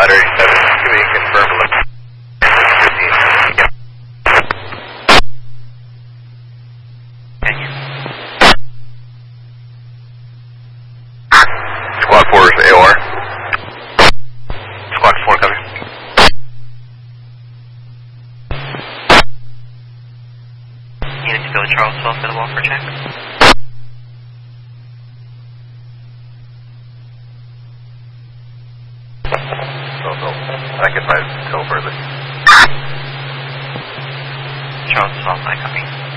Ladder 87, can we confirm location 15? Yep. Thank you. Squad 4 is AOR. Squad 4, copy. Units go to Charlesville for the wall for check. I can find no further. Charlesville, I copy.